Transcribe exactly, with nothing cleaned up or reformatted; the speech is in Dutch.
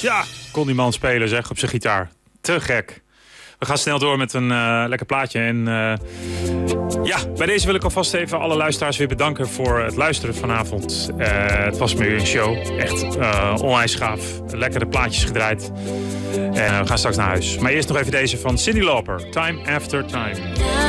Ja, kon die man spelen zeg, op zijn gitaar. Te gek. We gaan snel door met een uh, lekker plaatje. En uh, ja, bij deze wil ik alvast even alle luisteraars weer bedanken voor het luisteren vanavond. Uh, het was me weer een show. Echt uh, onwijs gaaf. Lekkere plaatjes gedraaid. En uh, we gaan straks naar huis. Maar eerst nog even deze van Cyndi Lauper. Time After Time.